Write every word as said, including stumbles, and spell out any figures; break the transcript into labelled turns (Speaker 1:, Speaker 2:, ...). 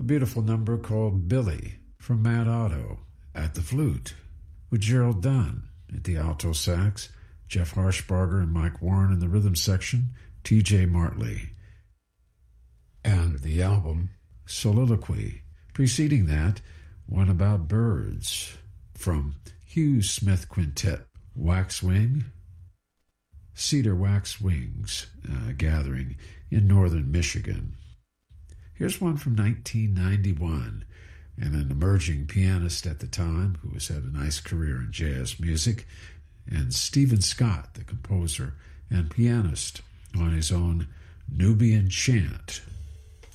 Speaker 1: a beautiful number called Billy from Mad Otto at the flute, with Gerald Dunn at the alto sax, Jeff Harshbarger and Mike Warren in the rhythm section, T J Martley. And the album Soliloquy. Preceding that, one about birds from Hugh Smith Quintet, Waxwing, Cedar Waxwings uh, gathering in northern Michigan. Here's one from nineteen ninety-one, and an emerging pianist at the time who has had a nice career in jazz music, and Stephen Scott, the composer and pianist, on his own Nubian Chant.